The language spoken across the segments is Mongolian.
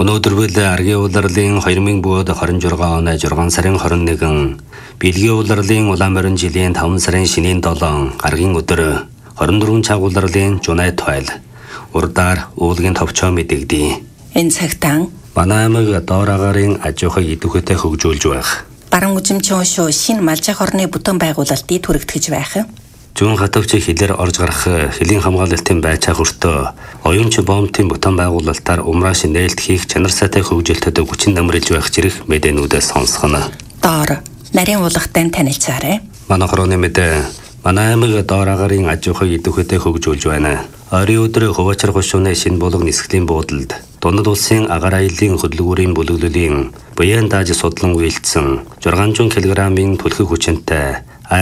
Өнөөдөр аргийн улирлын 2026 оны 6 сарын 21 Бэлгийн улирлын улаан жилийн 5 сарын шинийн 7 гаргийн өдөр 24 цаг улирлын Жунай тойл урдаар уулгийн товчоо мэдэгдээ. Энэ цагтаа манай аймаг доор агарын аж ахуйг идэвхтэй хөгжүүлж байх. Баран үзэмжийн хошуу шинэ малжих орны бүтэн байгуулалтыг түрэгтгэж байх. Зүүн хатавчийн хилээр орж гарах хэлийн хамгаалалтын байцаа хүртөө оюунч бомбын бүтэн байгуулалтаар умрааш нээлт хийх чанар сайтай хөгжилтөд хүчин намрилж байх зэрэг мэдээнүүдээс сонсгоно. Доор нарийн уулгатай танилцаарай. Манай хорооны мэдээ манай аймаг доор агарын аж ахуйг идэвхтэй хөгжүүлж байна. Орын өдөр Хуваачар хошууны шинэ булга нисгэлийн буудалд Дундад улсын агаар аяллын хөдөлгүүрийн бүлэглэлийн буян дааж судлан үйлдсэн 600 кг-ийн түлхэг хүчинтэй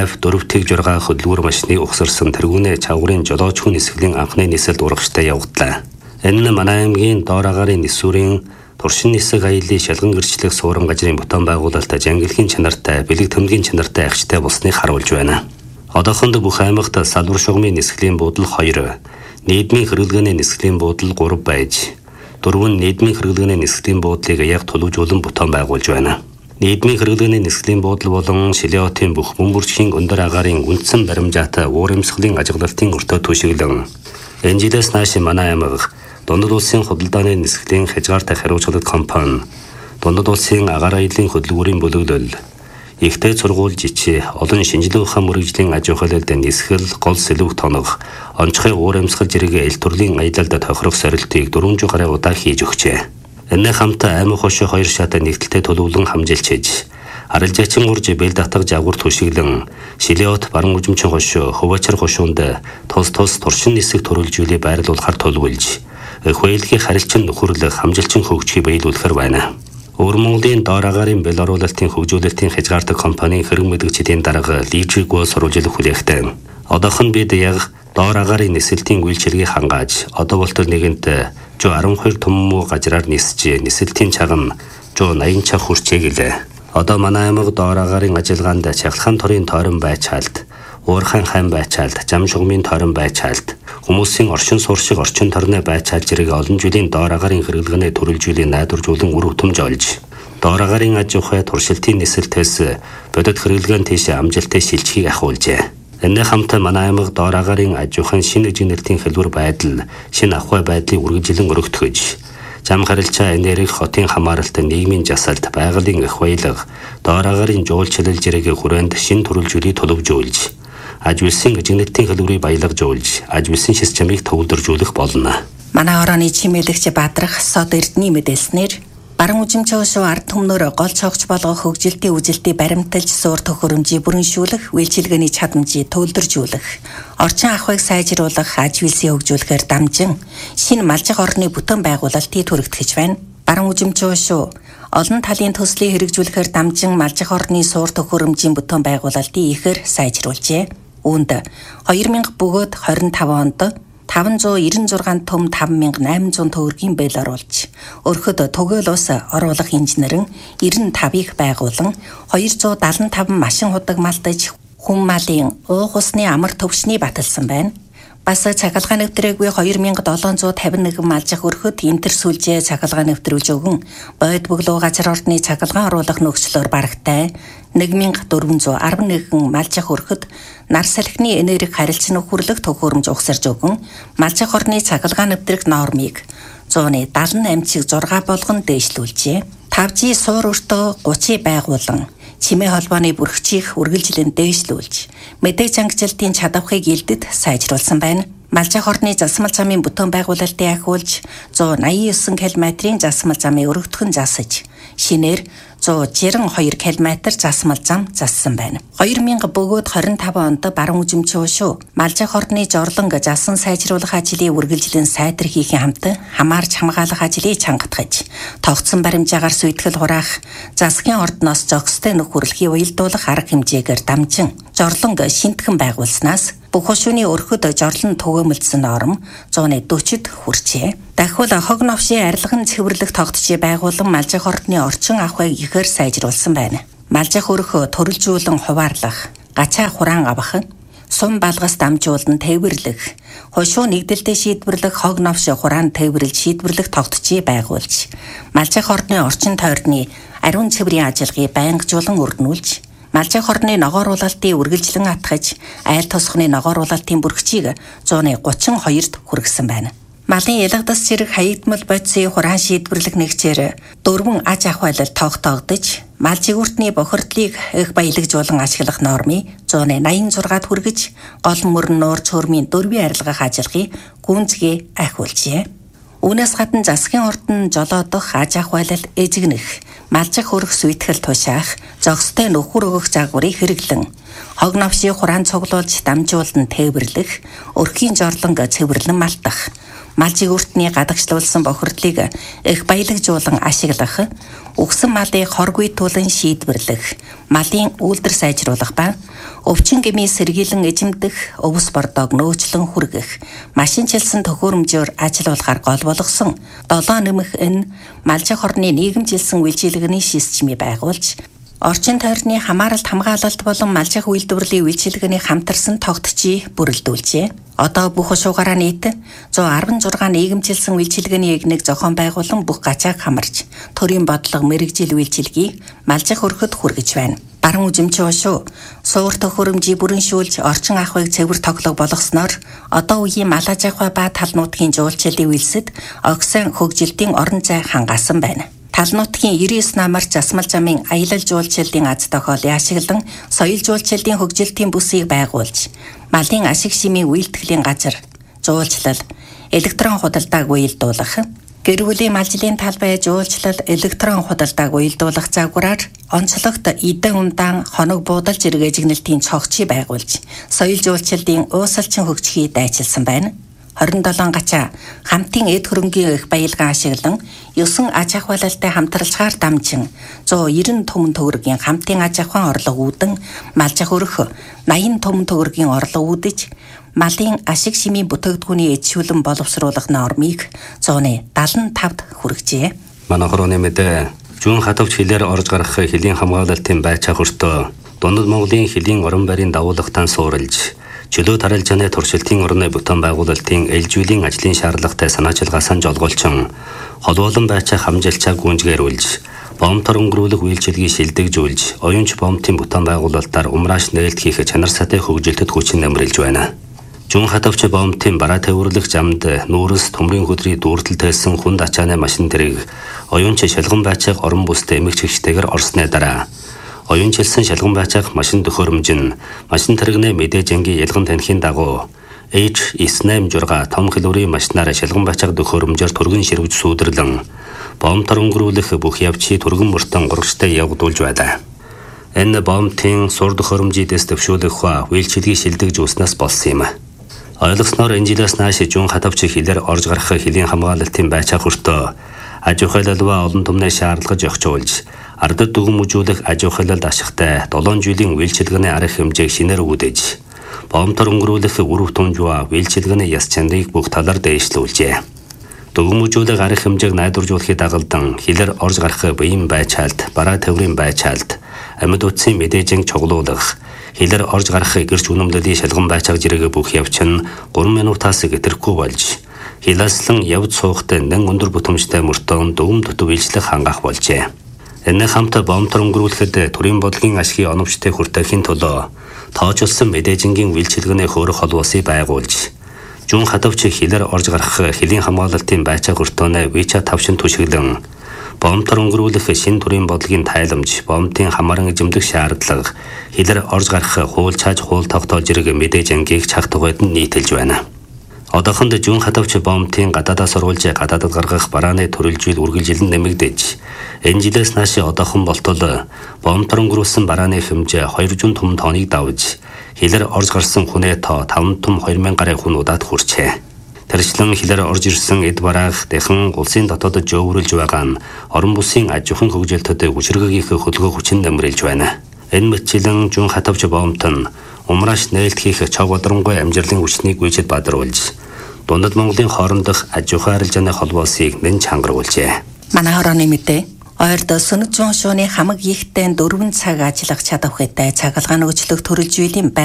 F4T6 хөдөлгүүр машины ухсарсан тэргүүнээ чавгарын жолоочгүй нисгэлийн анхны нисэлд урагштай явууллаа. Энэ манай аймгийн доор агарын нисүрийн туршин нисэг аяллаа шалган гэрчлэх суурин газрын бүтэн байгуулалтаа жангилхийн чанартай, бэлэг төмгийн чанартай агчтай болсныг харуулж байна. Одоохонд бүх аймагт салбар шугамын нисгэлийн буудал 2, нийгмийн хэрэглээний нисгэлийн буудал 3 байж, 4 нийгмийн хэрэглээний нисгэлийн буудлыг яг төлөвжүүлэн бүтэн байгуулж байна. Нийгмийн хэрэглээний нисгэлийн буудал болон Шилиотын бүх бөмбөрчгийн өндөр агарын үндсэн баримжаатай уурэмсгалын ажиглалтын өртөө түшиглэн энэ жилээс нааш манай аймаг Дундад улсын худалдааны нисгэлийн хязгаартай хариуцлагатай компани Дундад улсын агаар аяллын хөдөлгүүрийн бүлэглэл Ихтэй сургууль жичи олон шинжилгээ ухаан мөрөгжлийн аж ахуйлалд нисгэл гол сэлүүх тоног онцгой уурэмсгал зэрэг эл төрлийн аялалд тохирох сорилтыг 400 гаруй удаа хийж өгчээ. Энэ хамт аймаг хошуу 2 шатаа нэгдэлтэй төлөвлөн хамжилчиж арилжаачин урж бэл татах жавгар түшиглэн Шилиот баран үзэмчин хошуу Хуваачар хошуунд тус туршин нисэг төрөлжүүлээ байрлуулахар төлөвлөж хуулийг харилцан нөхөрлөх хамжилчин хөгжихийг биелүүлэхэр байна. Өвөр Монголын доор агарын бэл оруулалтын хөгжүүлэлтийн хязгаартай компанийн хэрэг мэдгчдийн дарга лижиг гол сурвалжлах хүлээхтэй. Одоохон бид яг доор агарын нисэлтийн үйлчилгээг хангааж одоо болтол нэгэнт 112 том муу газраар нисж нисэлтийн чагам 180 цаг хүрчээ гэлээ. Одоо манай аймаг доор агарын ажиллагаанд Чахлхан торын тойрон байцаалт, Уурхан хайн байцаалт, Зам шугамын тойрон байцаалт, хүмүүсийн оршин сууршиг орчин торны байцаалт зэрэг олон жилийн доор агарын хэрэглэгээний төрөлжүүлийг найдваржуулан үр хөтөмж олж, доор агарын аж ахуй туршилтын нисэлтээс бодит хэрэглэгээний тийш амжилттай шилжихийг ахиулжээ. Энэ хамт манай аймаг доор агарын аж ахуйн шинэ эжигнэртийн хэлбэр байдал, шинэ ахуй байдлыг үргэлжлэн өргөтгөж, зам харилцаа энерги хотын хамааралт, нийгмийн жасалт, байгалийн эх баялаг, доор агарын жуулчлал зэрэг хүрээнд шинэ төрөлжүүлийг төлөвжүүлж, аж үйлсийн эжигнэртийн хэлбэрийг баялагжуулж, аж үйлсийн системийг төвлөржүүлэх болно. Манай орооны чимээлэгч Бадрах Сод Эрдэнэ мэдээлснээр баран үзэмжийн хошуу ард түмнөр гол цогц болгох хөгжилтийн үжилтийг баримталж суур төхөөрөмжийг бүрэншүүлэх, үйлчилгээний чадамжийг төвлөржүүлэх, орчин ахуйг сайжруулах, аж үйлсийг хөгжүүлэхээр дамжин шинэ малжих орны бүтэн байгуулалтыг түрэгтгэж байна. Баран үзэмжийн хошуу олон талын төслийг хэрэгжүүлэхээр дамжин малжих орны суур төхөөрөмжийн бүтэн байгуулалтыг ихээр сайжруулжээ. Үүнд 2000 бөгөөд 25 онд 596 том 5800 төгрөгийн бэл оруулж, өрхөд түгээл ус оруулах инженерэн 95-ыг байгуулан 275 машин худаг малтаж хүн малын уух усны амар төвшний баталсан байна. Бас цахилгаан нэвтрээгүй 2751 малжих өрхөд энтер сүлжээ цахилгаан нэвтрүүлж өгөн бойд бөглөө газар ордны цахилгаан оруулах нөхцлөөр барагтай 1411 малжих өрхөд нар салхины энерги харилцан нөхөрлөх төхөөрөмж ухсарж өгөн малжих орны цахилгаан нэвтрэх нормыг 178 чиг 6 болгон дээшлүүлжээ. 5G суур өртөө 30 байгуулан чимээ холбооны бүрхжих үргэлжлэн дээшлүүлж мэдээ чангалтын чадварыг илдэд сайжруулсан байна. Малжих орны засмал замын бүтэн байгуулалтыг ахиулж 189 км-ийн засмал замыг өргөдгөн засаж шинээр 162 км засмал зам зассан байна. 2000 бөгөөд 25 онд баран үзэмжийн хошуу малжих орны жорлон засан сайжруулах ажлыг үргэлжлэн сайтар хийхин хамт хамаарч хамгаалах ажлыг чангатгаж тогтсон баримжаагаар сүйтгэл хураах засгийн ордноос зохистой нөхөрлөхийг уялдуулах арга хэмжээгээр дамжин жорлон шинтгэн байгуулснаас бүх хошууны өрхөд жорлон түгээмэлсэн норм 140-д хүрчээ. Дахиад хог новшийн арилган цэвэрлэх тогтчийг байгуулан малжих ордны орчин ахуйг ихээр сайжруулсан байна. Малжих өрх төрөлжүүлэн хуваарлах, гачаа хураан авах, сум балгас дамжуулан тээвэрлэх, хошуу нэгдэлтэй шийдвэрлэх хог новш хураан тээвэрлж шийдвэрлэх тогтчий байгуулж, малжих орны орчин тойрны ариун цэврийн ажиллагааг байнгажуулан өргөнүүлж, малжих орны ногооруулалтын үргэлжлэн атгаж, айл тосхны ногооруулалтын бүрхчийг 132-д хүргэсэн байна. Малын ялгадас зэрэг хаягдмал бодисын хураан шийдвэрлэх нэгчээр 4 аж ахуйлал тогтоогдож, мал жигүүртний бохирдлыг их баялагжуулан ашиглах нормыг 186-д хүргэж, гол мөрөн нуур цөөрмийн дөрвийн арилгах ажиллагааг гүнзгий ахиулжээ. Үүнээс гадна засгийн ордон жолоодох аж ахуйлал эзэгнэх, малжих өрөх сүйтгэл тушаах, зогстой нөхөр өгөх загварыг хэрэглэн, хог новшийг хураан цуглуулж дамжуулан тээвэрлэх, өрхийн жорлонг цэвэрлэн малтах, мал жигүүртний гадагшлуулсан бохирдлыг их баялагжуулан ашиглах, өгсөн малыг хоргуйтуулан шийдвэрлэх, малын үйлдвэр сайжруулах ба өвчин гэмий сэргийлэн эзэмдэх, өвс бордоог нөөцлөн хүргэх, машинчилсан төхөөрөмжөөр ажиллуулахаар гол болгосон 7 нэмэх энэ малжих орны нийгэмжилсэн үйлчилгээний системийг байгуулж, орчин тойрны хамааралт хамгаалалт болон малжих үйлдвэрлэлийн үйлчилгээний хамтарсан тогтчийг бүрэлдүүлжээ. Одоо бүх хушуугаараа нийт 116 нийгэмжилсэн үйлчилгээний эгнийг зохион байгуулан бүх гачааг хамарч, төрийн бодлого мэрэгжил үйлчилгээг малжих өргөхөд хүргэж байна. Баран үзэмчин хушуу суур төхөөрөмжийг бүрэншүүлж орчин ахуйг цэвэр тоглох болгосноор одоо үеийн мал аж ахуй ба тал нутгийн жуулчлалын үйлсэд огсон хөгжилтийн орон зай хангасан байна. Тал нутгийн 99 намар засмал замын аялал жуулчлалын аз тохиолыг ашиглан соёл жуулчлалын хөгжилтийн бүсийг байгуулж, малын ашиг шимийн үйлдэхлийн газар, жуулчлал, электрон худалдааг уялдуулах, гэр бүлийн малжлын талбай жуулчлал, электрон худалдааг уялдуулах загвараар онцлогт эдэн ундаан хоног буудал зэрэг эжигнэлтийн цогцыг байгуулж, соёл жуулчлалын уусалчин хөгжихийг дайчилсан байна. 27 гачаа хамтын эд хөрөнгийн их баялгаа ашиглан 9 аж ахуйлалтай хамтралцгаар дамжин 190 том төгрөгийн хамтын аж ахуйн орлого үүдэн малжих өрөх 80 том төгрөгийн орлого үүдэж малын ашиг шимийн бүтээгдэхүүний эзшүүлэн боловсруулах нормыг 175-д хүргэжээ. Манай хорооны мэдээ зүүн хатавч хилээр орж гарах хилийн хамгаалалтын байцаа хүртөө Дундад Монголын хилийн орон байрын давуулагтан суурилж чөлөө таралжааны туршилтын орны бүтээн байгуулалтын ээлжүүлэн ажлын шаардлагатай санаачилгаасаа жолгоолчин холбоолон байцаа хамжилчаа гүнзгийрүүлж бомтор өнгөрүүлэх үйлчилгээг шилдэгжүүлж оюунч бомтын бүтээн байгуулалтаар умрааш нээлт хийх чанар сатай хөгжилтэд хүчин нэмрэлж байна. Зүүн хатавч бомтын бараа төвөрлөх замд нүүрс төмрийн хөдрий дүүртэл тайлсан хүнд ачааны машин тэрэг оюунч шалган байцааг орон бүстэй эмэгч хэгчтэйгээр орсны дараа оюунчилсан шалган байцаах машин төхөөрөмж нь машин тэрэгний мэдээж ангийн ялган танхимын дагуу H986 том хэлбэрийн машинаар шалган байцаах төхөөрөмжөөр түргэн ширвж сүйдэрлэн бомтор өнгөрүүлэх бүх явцыг түргэн мөртөн гурвчтай явагдуулж байлаа. Энэ бомтын сур төхөөрөмжийдээс төвшүүлэх хаа үйлчилгээг шилдэгж уснаас болсон юм. Ойлгосноор энэ жилээс нааш зүүн хатавч хилээр орж гарах хилийн хамгаалалтын байцаа хүртөө аж ахуйлалва олон түмний шаардлагаж өгчүүлж ардад дүгэн мүжүүлэх аж ахуйлалд ашигтай 7 жилийн үйлчилгээний арга хэмжээг шинээр үүдэж бомтор өнгөрүүлэх үрв түнжва үйлчилгээний яс чанарыг бүх талаар дээшлүүлжээ. Дүгэн мүжүүлэх арга хэмжээг найдваржуулахыг дагалдан хилээр орж гарах биеийн байцаалт, бараа төврийн байцаалт, амьд утсын мэдээжин чоглуулах, хилээр орж гарах гэрч үнэмлэлийн шалган байцааг зэрэг бүх явц нь 3 минутаас гэтрэхгүй болж хиласлан явд суухтай нэн өндөр бүтэмжтэй мөртөө дөвөм дутуу үйлчлэх хангах болжээ. Энэ хамт бомтор өнгөрүүлэхэд төрийн бодлогын ашигын оновчтой хүртэхийн төлөө тоочилсон мэдээжингийн үйлчилгээний хөөрөх холбоосыг байгуулж зүүн хатавч хилээр орж гарах хилийн хамгаалалтын байцаа хүртөөнэ вича тавшин түшиглэн бомтор өнгөрүүлэх шин төрийн бодлогын тайламж, бомтын хамааран эзэмдэх шаардлага, хилээр орж гарах хуул чааж хуул тогтоол зэрэг мэдээж ангийг цаг тугайд нь нийтэлж байна. Одоохонд зүүн хатавч бомтын гадаадаас оруулж гадаадад гаргах барааны төрөлжил үргэлжилэн нэмэгдэж энэ жилээс нааш одоохон болтол бомтор өнгөрүүлсэн барааны хэмжээ 200 том тоныг давж хилээр орж гарсан хүнээ тоо 5 том 2000 гаруй хүн удаад хүрчээ. Тэрчлэн хилээр орж ирсэн эд бараах дахин улсын дотоодод жөөврүүлж байгаа нь орон бүсийн аж ахуйн хөгжилтөд хүчирхэг их хөлгөө хүчин нэмрэлж байна. Энэ мэтчилэн зүүн хатавч бомт нь умрааш нээлт хийх чог бодрongой амжилтын хүчнийг гүйцэд бадаруулж Дундад Монголын хоорондох аж ахуй арилжааны холбоосыг нэн чангаруулжээ. Манай хорооны мэдээ ойрд сөнөг зүүн шууны хамаг ихтэй 4 цаг ажиллах чадвартай цагалгааны өчлөг төрөлжүүлэн